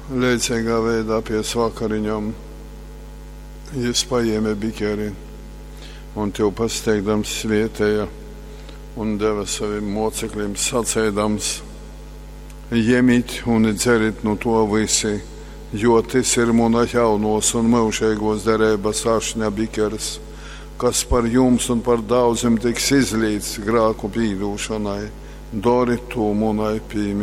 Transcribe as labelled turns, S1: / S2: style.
S1: Līdzīgā veidā pie svakariņām Jis paēma bikeri un tev pasteigdams vietēja un deva saviem mocekļiem sacēdams: Ņemiet un dzerit no to visi, jo tas ir mana jaunos un mūžīgos derības ašņa bikeris, kas par jums un par daudziem tiks izlīts grēku pīdūšanai. Dari to manai pīmī.